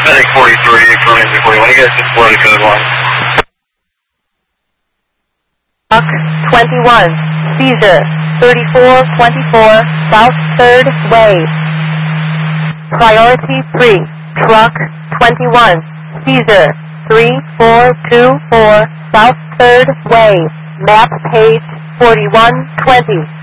Medic 43, Columbia 41. You guys just Florida code 1. Truck 21, seizure 3424 South 3rd Way. Priority 3, truck 21, seizure 3424 South 3rd Way. Map page 4120.